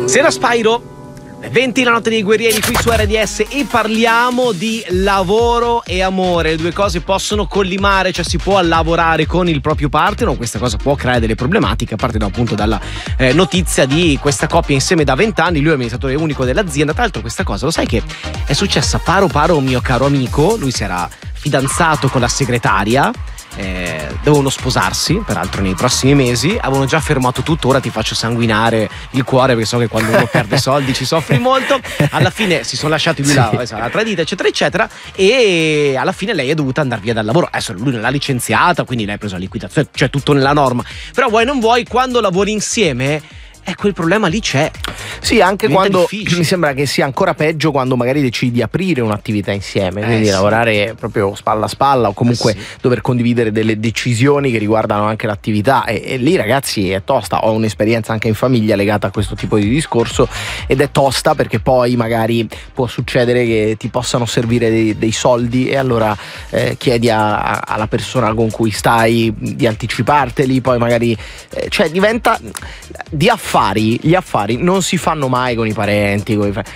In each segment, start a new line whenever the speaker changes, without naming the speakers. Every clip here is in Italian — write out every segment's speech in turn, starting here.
Sera Spyro, 20 la notte dei guerrieri qui su RDS e parliamo di lavoro e amore. Le due cose possono collimare, cioè si può lavorare con il proprio partner, questa cosa può creare delle problematiche, a partire appunto dalla notizia di questa coppia insieme da 20 anni, lui è amministratore unico dell'azienda. Tra l'altro questa cosa, lo sai che è successa paro un mio caro amico, lui si era fidanzato con la segretaria, dovevano sposarsi peraltro nei prossimi mesi, avevano già fermato tutto, ora ti faccio sanguinare il cuore perché so che quando uno perde soldi ci soffri molto. Alla fine si sono lasciati, lui l'ha tradita eccetera eccetera, e alla fine lei è dovuta andare via dal lavoro. Adesso lui non l'ha licenziata, quindi lei ha preso la liquidazione, cioè tutto nella norma, però vuoi non vuoi, quando lavori insieme quel problema lì c'è.
Sì, anche
diventa
quando
difficile.
mi sembra che sia ancora peggio quando magari decidi di aprire un'attività insieme, quindi
sì.
lavorare proprio spalla a spalla, o comunque
sì.
dover condividere delle decisioni che riguardano anche l'attività, e lì ragazzi è tosta. Ho un'esperienza anche in famiglia legata a questo tipo di discorso ed è tosta, perché poi magari può succedere che ti possano servire dei soldi e allora chiedi alla persona con cui stai di anticiparteli, poi magari cioè diventa di affari. Gli affari non si fanno mai con i parenti,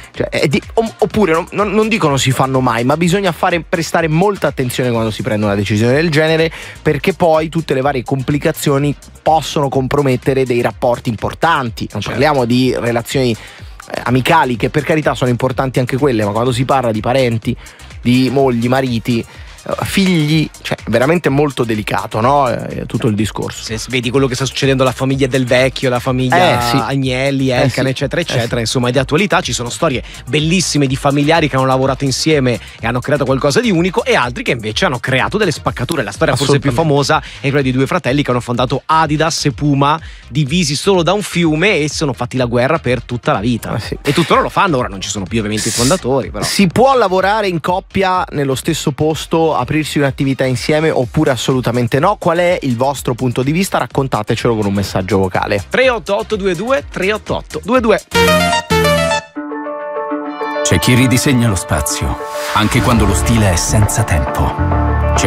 oppure non dicono si fanno mai, ma bisogna prestare molta attenzione quando si prende una decisione del genere, perché poi tutte le varie complicazioni possono compromettere dei rapporti importanti. Non parliamo di relazioni amicali, che per carità sono importanti anche quelle, ma quando si parla di parenti, di mogli, mariti, figli, cioè veramente molto delicato, no? Tutto il discorso.
Se vedi quello che sta succedendo alla famiglia Del Vecchio, la famiglia
sì.
Agnelli, Elkan, eccetera eccetera, insomma è di attualità. Ci sono storie bellissime di familiari che hanno lavorato insieme e hanno creato qualcosa di unico, e altri che invece hanno creato delle spaccature. La storia forse più famosa è quella di due fratelli che hanno fondato Adidas e Puma, divisi solo da un fiume, e si sono fatti la guerra per tutta la vita.
Sì.
E tuttora lo fanno, ora non ci sono più ovviamente i fondatori, però.
Si può lavorare in coppia nello stesso posto, aprirsi un'attività insieme, oppure assolutamente no? Qual è il vostro punto di vista? Raccontatecelo con un messaggio vocale.
38822 38822.
C'è chi ridisegna lo spazio, anche quando lo stile è senza tempo.